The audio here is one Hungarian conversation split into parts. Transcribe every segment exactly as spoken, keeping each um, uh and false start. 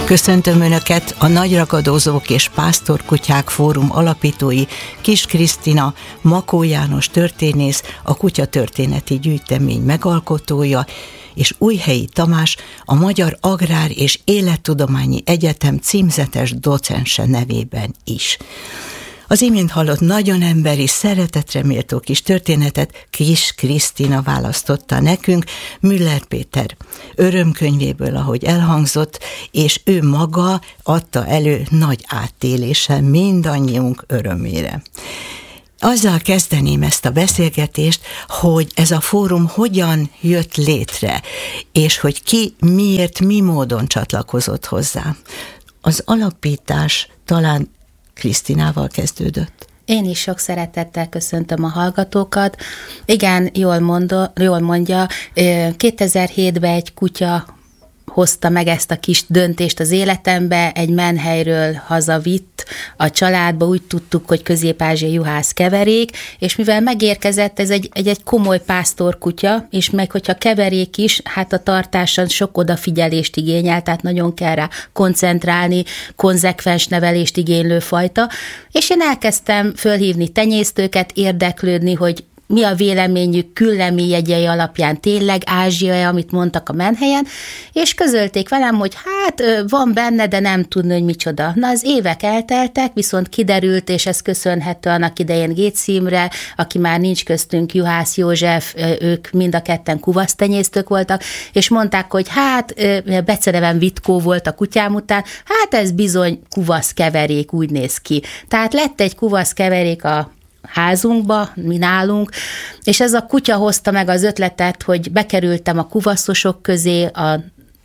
Köszöntöm Önöket, a Nagyragadozók és Pásztorkutyák Fórum alapítói Kiss Krisztina, Makó János történész, a kutyatörténeti gyűjtemény megalkotója, és Újhelyi Tamás, a Magyar Agrár és Élettudományi Egyetem címzetes docense nevében is. Az imént hallott nagyon emberi, szeretetre méltó kis történetet Kiss Krisztina választotta nekünk Müller Péter örömkönyvéből, ahogy elhangzott, és ő maga adta elő nagy áttéléssel mindannyiunk örömére. Azzal kezdeném ezt a beszélgetést, hogy ez a fórum hogyan jött létre, és hogy ki miért, mi módon csatlakozott hozzá. Az alapítás talán Krisztinával kezdődött. Én is sok szeretettel köszöntöm a hallgatókat. Igen, jól, mondja, jól mondja, kétezer-hétben egy kutya hozta meg ezt a kis döntést az életembe, egy menhelyről hazavitt a családba, úgy tudtuk, hogy közép-ázsiai juhász keverék, és mivel megérkezett, ez egy, egy, egy komoly pásztorkutya, és meg hogyha keverék is, hát a tartáson sok odafigyelést igényel, tehát nagyon kell rá koncentrálni, konzekvens nevelést igénylő fajta, és én elkezdtem fölhívni tenyésztőket, érdeklődni, hogy mi a véleményük küllemi jegyei alapján tényleg Ázsia, amit mondtak a menhelyen, és közölték velem, hogy hát van benne, de nem tudni, hogy micsoda. Na, az évek elteltek, viszont kiderült, és ez köszönhető annak idején Gates Imre, aki már nincs köztünk, Juhász József, ők mind a ketten kuvasztenyésztők voltak, és mondták, hogy hát beceneven Vitkó volt a kutyám után, hát ez bizony kuvaszkeverék, úgy néz ki. Tehát lett egy kuvaszkeverék a házunkba, mi nálunk, és ez a kutya hozta meg az ötletet, hogy bekerültem a kuvaszosok közé, a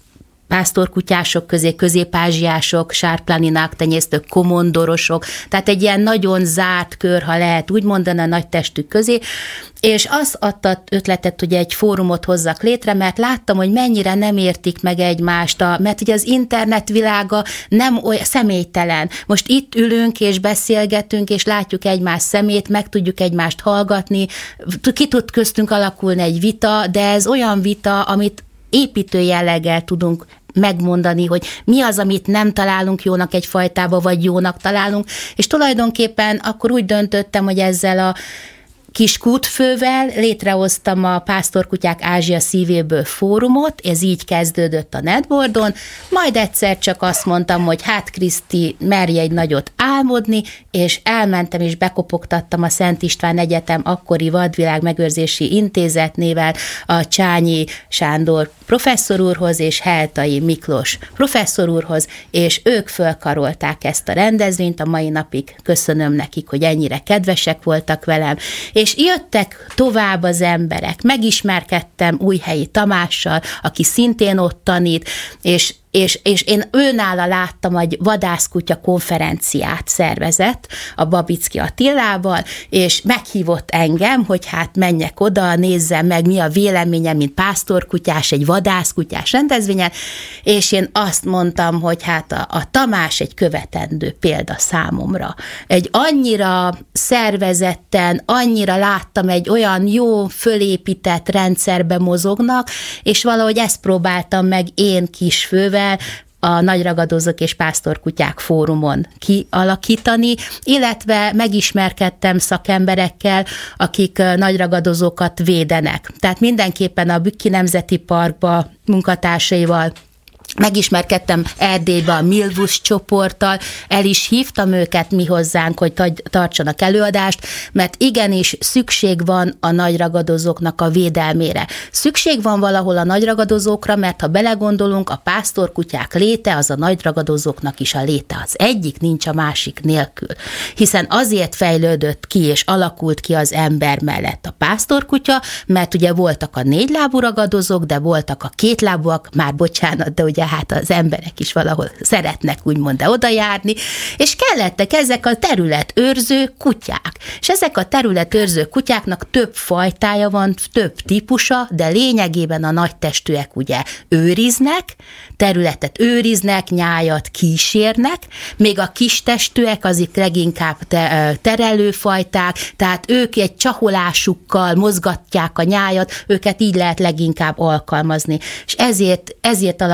pásztorkutyások közé, közép-ázsiások, sárpláninák, tenyésztők, komondorosok, tehát egy ilyen nagyon zárt kör, ha lehet úgy mondani, a nagy testük közé, és az adta ötletet, hogy egy fórumot hozzak létre, mert láttam, hogy mennyire nem értik meg egymást, a, mert ugye az internet világa nem olyan személytelen. Most itt ülünk és beszélgetünk, és látjuk egymás szemét, meg tudjuk egymást hallgatni, ki tud köztünk alakulni egy vita, de ez olyan vita, amit építő jelleggel tudunk megmondani, hogy mi az, amit nem találunk jónak egy fajtába, vagy jónak találunk, és tulajdonképpen akkor úgy döntöttem, hogy ezzel a kis kútfővel létrehoztam a Pásztorkutyák Ázsia szívéből fórumot, ez így kezdődött a netboardon, majd egyszer csak azt mondtam, hogy hát Kriszti, merj egy nagyot álmodni, és elmentem és bekopogtattam a Szent István Egyetem akkori Vadvilág Megőrzési Intézetnével a Csányi Sándor professzor úrhoz és Heltai Miklós professzor úrhoz, és ők fölkarolták ezt a rendezvényt, a mai napig köszönöm nekik, hogy ennyire kedvesek voltak velem, és jöttek tovább az emberek. Megismerkedtem Újhelyi Tamással, aki szintén ott tanít, és És, és én őnála láttam, egy vadászkutya konferenciát szervezett a Babicki Attilával, és meghívott engem, hogy hát menjek oda, nézzem meg, mi a véleményem, mint pásztorkutyás, egy vadászkutyás rendezvényen, és én azt mondtam, hogy hát a, a Tamás egy követendő példa számomra. Egy annyira szervezetten, annyira láttam, egy olyan jó, fölépített rendszerbe mozognak, és valahogy ezt próbáltam meg én kisfővel a Nagyragadozók és Pásztorkutyák Fórumon kialakítani, illetve megismerkedtem szakemberekkel, akik nagyragadozókat védenek. Tehát mindenképpen a Bükki Nemzeti Parkba munkatársaival megismerkedtem Erdélybe a Milvus csoporttal, el is hívtam őket mi hozzánk, hogy tartsanak előadást, mert igenis szükség van a nagyragadozóknak a védelmére. Szükség van valahol a nagyragadozókra, mert ha belegondolunk, a pásztorkutyák léte az a nagyragadozóknak is a léte. Az egyik nincs a másik nélkül. Hiszen azért fejlődött ki és alakult ki az ember mellett a pásztorkutya, mert ugye voltak a négylábú ragadozók, de voltak a kétlábúak, már bocsánat, de ugye hát az emberek is valahol szeretnek úgymond oda járni, és kellettek ezek a területőrző kutyák. És ezek a területőrző kutyáknak több fajtája van, több típusa, de lényegében a nagytestűek ugye őriznek, területet őriznek, nyájat kísérnek, még a kistestűek azik leginkább te, terelőfajták, tehát ők egy csaholásukkal mozgatják a nyájat, őket így lehet leginkább alkalmazni. És ezért, ezért alakult ez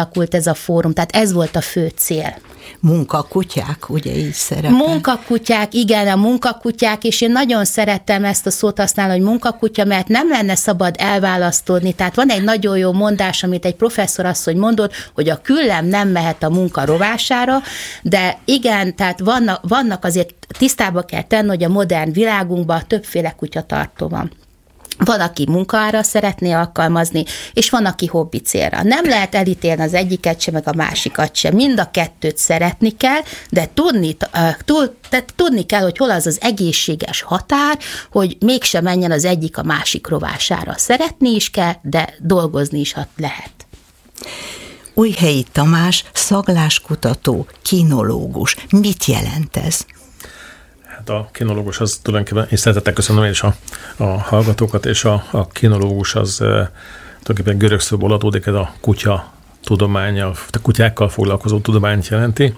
ez a fórum, tehát ez volt a fő cél. Munkakutyák, ugye így szerepel? Munkakutyák, igen, a munkakutyák, és én nagyon szerettem ezt a szót használni, hogy munkakutya, mert nem lenne szabad elválasztódni, tehát van egy nagyon jó mondás, amit egy professzor asszony mondott, hogy a küllem nem mehet a munka rovására, de igen, tehát vannak, vannak azért tisztába kell tenni, hogy a modern világunkban többféle kutyatartó van. Van, aki munkaára szeretné alkalmazni, és van, aki hobbi célra. Nem lehet elítélni az egyiket sem, meg a másikat sem. Mind a kettőt szeretni kell, de tudni, tehát tudni kell, hogy hol az az egészséges határ, hogy mégsem menjen az egyik a másik rovására. Szeretni is kell, de dolgozni is lehet. Újhelyi Tamás, szagláskutató, kinológus. Mit jelent ez? Hát a kinológus az tulajdonképpen, és szeretettel köszönöm én is a, a hallgatókat, és a, a kinológus az e, tulajdonképpen görög szóból adódik, ez a kutya tudománya, a kutyákkal foglalkozó tudományt jelenti,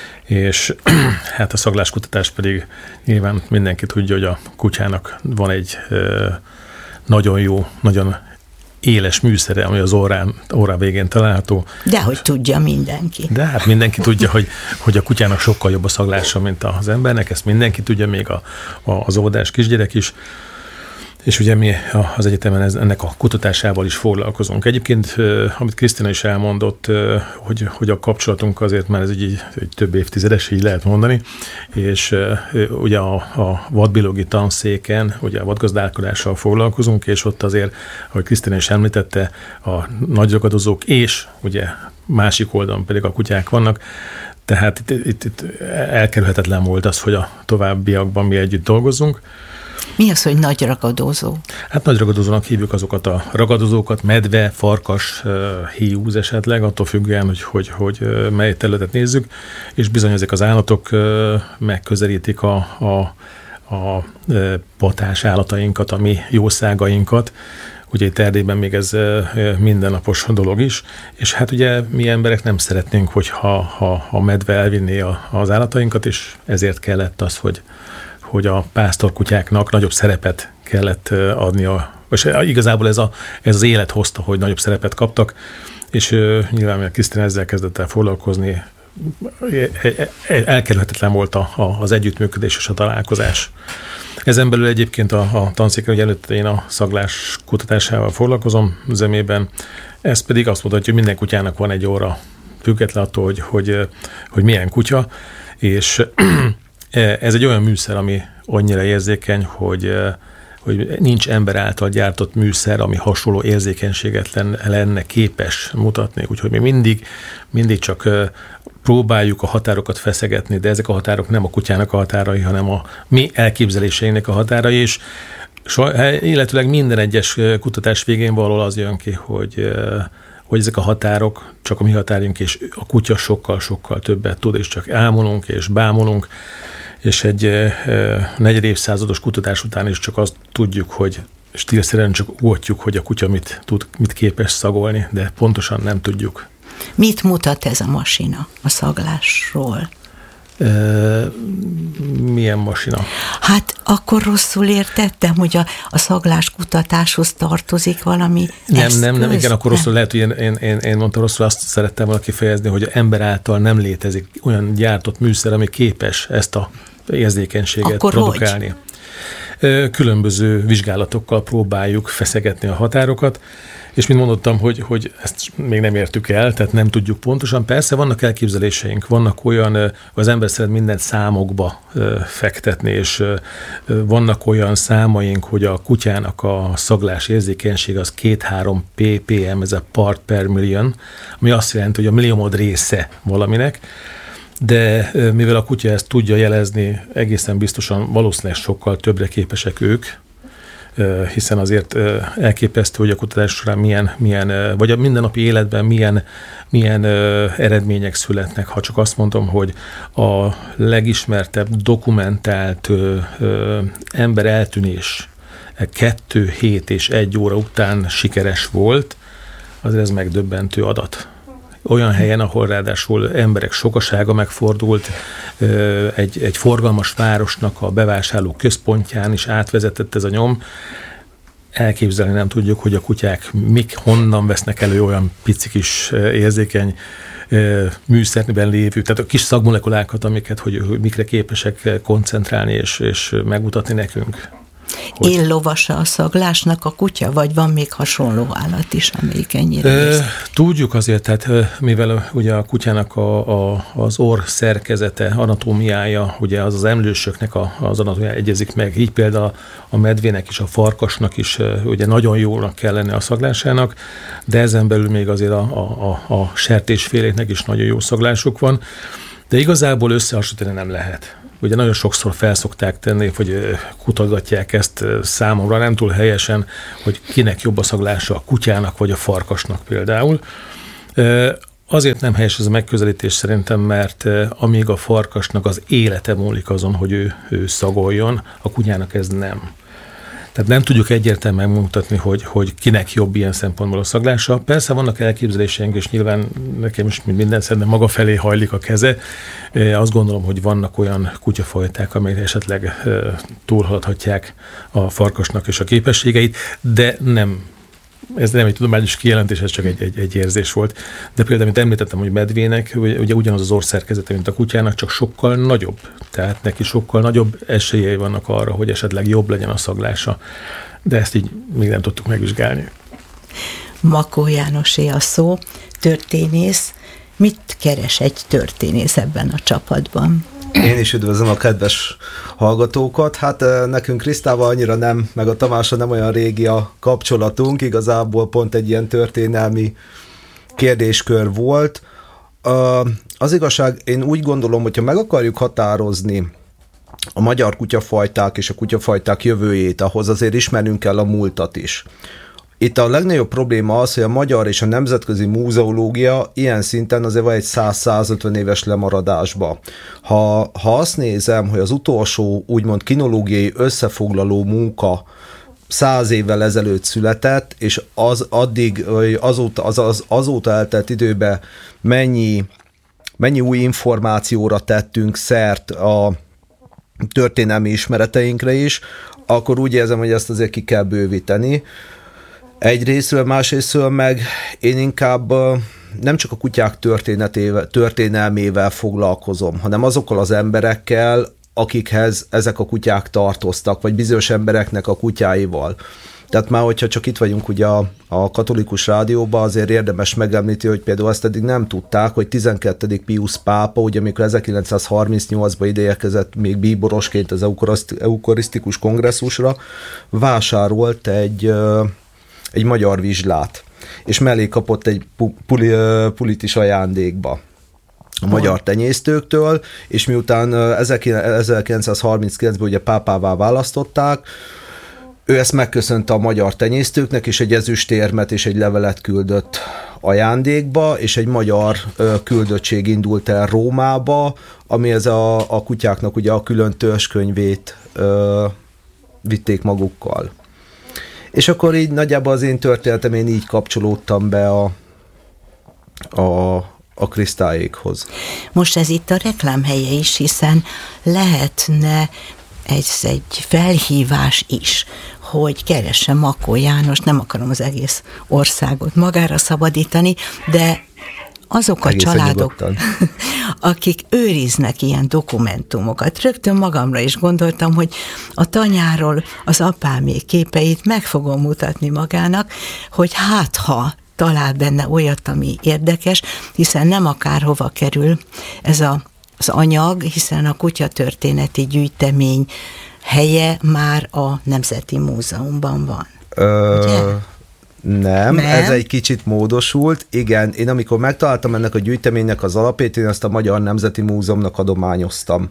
és hát a szagláskutatás pedig nyilván mindenki tudja, hogy a kutyának van egy e, nagyon jó, nagyon éles műszere, ami az órán, órá végén található. De hogy tudja mindenki. De hát mindenki tudja, hogy, hogy a kutyának sokkal jobb a szaglása, mint az embernek, ezt mindenki tudja, még a, a, az óvodás kisgyerek is. És ugye mi az egyetemen ennek a kutatásával is foglalkozunk. Egyébként, amit Krisztina is elmondott, hogy, hogy a kapcsolatunk azért már ez egy, egy több évtizedes, így lehet mondani, és ugye a, a vadbiológiai tanszéken, ugye a vadgazdálkodással foglalkozunk, és ott azért, ahogy Krisztina is említette, a nagyragadozók és ugye másik oldalon pedig a kutyák vannak, tehát itt, itt, itt elkerülhetetlen volt az, hogy a továbbiakban mi együtt dolgozzunk. Mi az, hogy nagy ragadozó? Hát nagy ragadozónak hívjuk azokat a ragadozókat, medve, farkas, hiúz esetleg, attól függően, hogy, hogy, hogy mely területet nézzük, és bizony ezek az állatok megközelítik a, a, a patás állatainkat, a mi jószágainkat. Ugye itt Erdélyben még ez mindennapos dolog is, és hát ugye mi emberek nem szeretnénk, hogyha ha a medve elvinné a, az állatainkat, és ezért kellett az, hogy hogy a pásztorkutyáknak nagyobb szerepet kellett adni, a, és igazából ez, a, ez az élet hozta, hogy nagyobb szerepet kaptak, és uh, nyilván, mert Krisztina ezzel kezdett el foglalkozni, elkerülhetetlen volt a, a, az együttműködés és a találkozás. Ezen belül egyébként a, a tanszéken, hogy előtte én a szaglás kutatásával foglalkozom zömében, ez pedig azt mutatja, hogy minden kutyának van egy óra, független attól, hogy, hogy, hogy milyen kutya, és ez egy olyan műszer, ami annyira érzékeny, hogy, hogy nincs ember által gyártott műszer, ami hasonló érzékenységet lenne, lenne képes mutatni. Úgyhogy mi mindig, mindig csak próbáljuk a határokat feszegetni, de ezek a határok nem a kutyának a határai, hanem a mi elképzeléseinknek a határai, és illetőleg minden egyes kutatás végén valahol az jön ki, hogy hogy ezek a határok csak a mi határunk, és a kutya sokkal-sokkal többet tud, és csak ámulunk és bámulunk, és egy e, negyed évszázados kutatás után is csak azt tudjuk, hogy stílszerűen csak ótjuk, hogy a kutya mit tud, mit képes szagolni, de pontosan nem tudjuk. Mit mutat ez a masina a szaglásról? E, milyen masina? Hát akkor rosszul értettem, hogy a, a szagláskutatáshoz tartozik valami Nem, eszköz? nem, nem, igen, akkor rosszul lehet, hogy én, én, én, én mondtam rosszul, azt szerettem volna kifejezni, hogy ember által nem létezik olyan gyártott műszer, ami képes ezt a érzékenységet akkor produkálni. Hogy? Különböző vizsgálatokkal próbáljuk feszegetni a határokat, és mint mondottam, hogy, hogy ezt még nem értük el, tehát nem tudjuk pontosan. Persze vannak elképzeléseink, vannak olyan, az ember szeret mindent számokba fektetni, és vannak olyan számaink, hogy a kutyának a szaglás érzékenység az két-három ppm, ez a part per million, ami azt jelenti, hogy a milliómod része valaminek, de mivel a kutya ezt tudja jelezni, egészen biztosan valószínűleg sokkal többre képesek ők, hiszen azért elképesztő, hogy a kutatás során milyen, milyen vagy a mindennapi életben milyen, milyen eredmények születnek. Ha csak azt mondom, hogy a legismertebb dokumentált ember eltűnés kettő hét és egy óra után sikeres volt, azért ez megdöbbentő adat. Olyan helyen, ahol ráadásul emberek sokasága megfordult, egy, egy forgalmas városnak a bevásárló központján is átvezetett ez a nyom. elképzelni nem tudjuk, hogy a kutyák mik, honnan vesznek elő olyan pici kis érzékeny műszerben lévő, tehát a kis szagmolekulákat, amiket, hogy, hogy mikre képesek koncentrálni és, és megmutatni nekünk. Hogy... Éllovasa a szaglásnak a kutya, vagy van még hasonló állat is, amelyik ennyire e, Tudjuk azért, tehát mivel ugye a kutyának a, a, az orr szerkezete, anatómiája, ugye az az emlősöknek a, az anatómiája egyezik meg, így például a medvének is, a farkasnak is ugye nagyon jónak kell lenni a szaglásának, de ezen belül még azért a, a, a, a sertésféléknek is nagyon jó szaglásuk van, de igazából összehasonlítani nem lehet. Ugye nagyon sokszor felszokták tenni, hogy kutatgatják ezt számomra, nem túl helyesen, hogy kinek jobb a szaglása, a kutyának vagy a farkasnak például. Azért nem helyes ez a megközelítés szerintem, mert amíg a farkasnak az élete múlik azon, hogy ő, ő szagoljon, a kutyának ez nem. Tehát nem tudjuk egyértelműen megmutatni, hogy, hogy kinek jobb ilyen szempontból a szaglása. Persze vannak elképzeléseink, és nyilván nekem is minden szerintem maga felé hajlik a keze. Azt gondolom, hogy vannak olyan kutyafajták, amelyek esetleg túlhaladhatják a farkasnak és a képességeit, de nem. Ez nem egy tudományos kijelentés, ez csak egy, egy, egy érzés volt. De például, amit említettem, hogy medvének, ugye ugyanaz az orrszerkezete, mint a kutyának, csak sokkal nagyobb. Tehát neki sokkal nagyobb esélyei vannak arra, hogy esetleg jobb legyen a szaglása. De ezt így még nem tudtuk megvizsgálni. Makó Jánosé a szó, történész. Mit keres egy történész ebben a csapatban? Én is üdvözlöm a kedves hallgatókat. Hát nekünk Krisztával annyira nem, meg a Tamással nem olyan régi a kapcsolatunk, igazából pont egy ilyen történelmi kérdéskör volt. Az igazság, én úgy gondolom, hogyha meg akarjuk határozni a magyar kutyafajták és a kutyafajták jövőjét, ahhoz azért ismernünk kell a múltat is. Itt a legnagyobb probléma az, hogy a magyar és a nemzetközi múzeológia ilyen szinten azért van egy száz-százötven éves lemaradásba. Ha, ha azt nézem, hogy az utolsó úgymond kinológiai összefoglaló munka száz évvel ezelőtt született, és az addig, azóta, az, az, azóta eltelt időben mennyi, mennyi új információra tettünk szert a történelmi ismereteinkre is, akkor úgy érzem, hogy ezt azért ki kell bővíteni. Egyrészről, másrészről meg én inkább nem csak a kutyák történetével, történelmével foglalkozom, hanem azokkal az emberekkel, akikhez ezek a kutyák tartoztak, vagy bizonyos embereknek a kutyáival. Tehát már, hogyha csak itt vagyunk ugye a, a katolikus rádióban, azért érdemes megemlíteni, hogy például ezt eddig nem tudták, hogy tizenkettedik Piusz pápa, ugye amikor ezerkilencszázharmincnyolcban ideérkezett még bíborosként az eukarisztikus kongresszusra, vásárolt egy... egy magyar vizslát, és mellé kapott egy puli, pulit is ajándékba a magyar tenyésztőktől, és miután ezerkilencszázharminckilencben ugye pápává választották, ő ezt megköszönte a magyar tenyésztőknek, és egy ezüstérmet és egy levelet küldött ajándékba, és egy magyar küldöttség indult el Rómába, ami ez a, a kutyáknak ugye a külön törzskönyvét ö, vitték magukkal. És akkor így nagyjából az én történetem, én így kapcsolódtam be a, a, a Krisztályékhoz. Most ez itt a reklámhelye is, hiszen lehetne egy, egy felhívás is, hogy keresse Makó János, nem akarom az egész országot magára szabadítani, de azok a egészen családok, akik őriznek ilyen dokumentumokat. Rögtön magamra is gondoltam, hogy a tanyáról az apámék képeit meg fogom mutatni magának, hogy hát ha talál benne olyat, ami érdekes, hiszen nem akárhova kerül ez a, az anyag, hiszen a kutyatörténeti gyűjtemény helye már a Nemzeti Múzeumban van. Ö... Ugye? Nem, Nem, ez egy kicsit módosult. Igen, én amikor megtaláltam ennek a gyűjteménynek az alapját, én ezt a Magyar Nemzeti Múzeumnak adományoztam.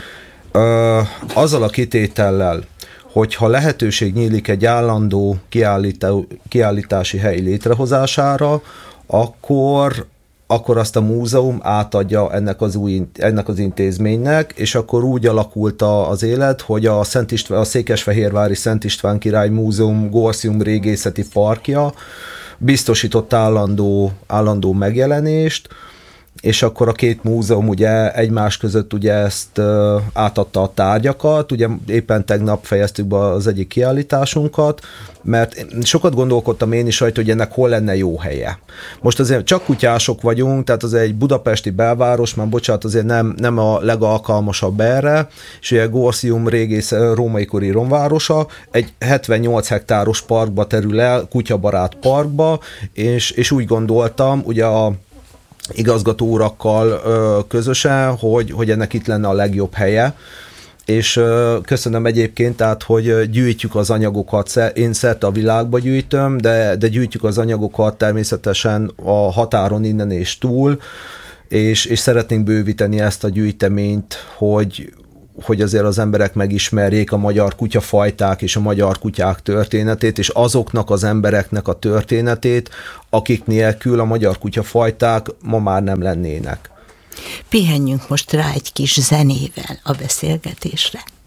Ö, azzal a kitétellel, hogyha lehetőség nyílik egy állandó kiállító, kiállítási hely létrehozására, akkor, akkor azt a múzeum átadja ennek az, új, ennek az intézménynek, és akkor úgy alakult az élet, hogy a, Szent István, a Székesfehérvári Szent István Király Múzeum Gorsium Régészeti Parkja biztosított állandó, állandó megjelenést, és akkor a két múzeum ugye egymás között ugye ezt átadta a tárgyakat, ugye éppen tegnap fejeztük be az egyik kiállításunkat, mert sokat gondolkodtam én is rajta, hogy ennek hol lenne jó helye. Most azért csak kutyások vagyunk, tehát az egy budapesti belváros, már bocsánat, azért nem, nem a legalkalmasabb erre, és ugye Gorsium régész római kori romvárosa, egy hetvennyolc hektáros parkba terül el, kutyabarát parkba, és, és úgy gondoltam, ugye a igazgató urakkal ö, közösen, hogy, hogy ennek itt lenne a legjobb helye, és ö, köszönöm egyébként, tehát, hogy gyűjtjük az anyagokat, én szerte a világba gyűjtöm, de, de gyűjtjük az anyagokat természetesen a határon innen és túl, és, és szeretnénk bővíteni ezt a gyűjteményt, hogy hogy azért az emberek megismerjék a magyar kutyafajták és a magyar kutyák történetét, és azoknak az embereknek a történetét, akik nélkül a magyar kutyafajták ma már nem lennének. Pihenjünk most rá egy kis zenével a beszélgetésre.